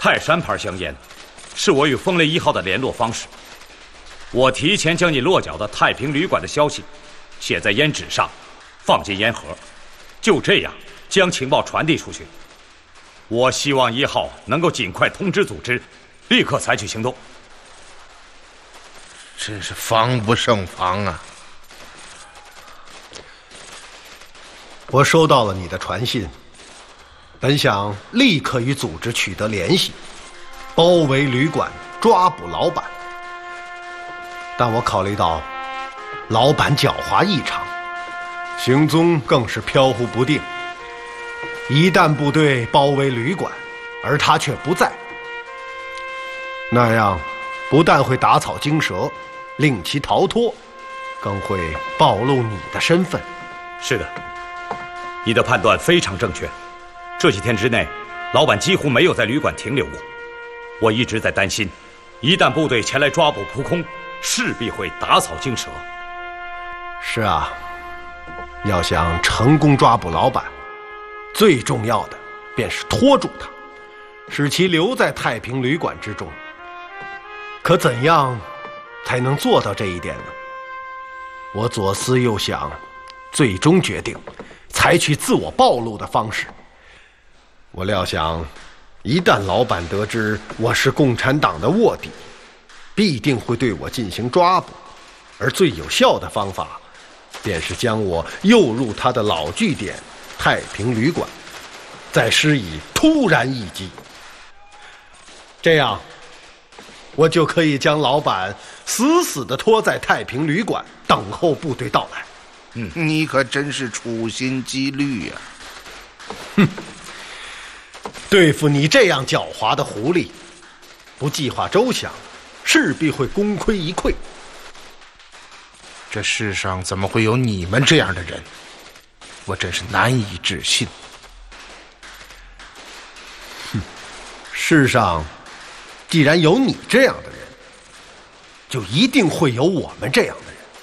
泰山牌香烟是我与风雷1号的联络方式。我提前将你落脚的太平旅馆的消息写在烟纸上，放进烟盒，就这样将情报传递出去。我希望1号能够尽快通知组织，立刻采取行动。 真是防不胜防啊！ 我收到了你的传信，本想立刻与组织取得联系，包围旅馆，抓捕老板。但我考虑到老板狡猾异常，行踪更是飘忽不定，一旦部队包围旅馆，而他却不在，那样不但会打草惊蛇，令其逃脱，更会暴露你的身份。 是的，你的判断非常正确。这几天之内，老板几乎没有在旅馆停留过。我一直在担心，一旦部队前来抓捕扑空，势必会打草惊蛇。 是啊，要想成功抓捕老板，最重要的便是拖住他，使其留在太平旅馆之中。可怎样才能做到这一点呢？我左思右想，最终决定采取自我暴露的方式。我料想，一旦老板得知我是共产党的卧底，必定会对我进行抓捕，而最有效的方法便是将我诱入他的老据点太平旅馆，再施以突然一击。这样我就可以将老板死死地拖在太平旅馆，等候部队到来。 你可真是处心积虑呀！ 对付你这样狡猾的狐狸，不计划周详，势必会功亏一篑。 这世上怎么会有你们这样的人？我真是难以置信。 世上既然有你这样的人，就一定会有我们这样的人。